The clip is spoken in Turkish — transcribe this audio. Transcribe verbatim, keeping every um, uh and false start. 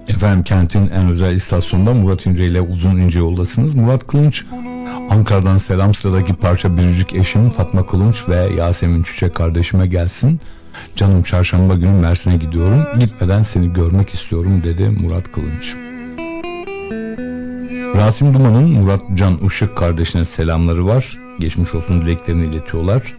Efendim, kentin en özel istasyonunda Murat İnce ile Uzun İnce yoldasınız. Murat Kılınç, Ankara'dan selam, sıradaki parça biricik eşim Fatma Kılınç ve Yasemin Çiçek kardeşime gelsin. Canım, çarşamba günü Mersin'e gidiyorum. Gitmeden seni görmek istiyorum dedi Murat Kılınç. Rasim Duman'ın Murat Can Işık kardeşine selamları var. Geçmiş olsun dileklerini iletiyorlar.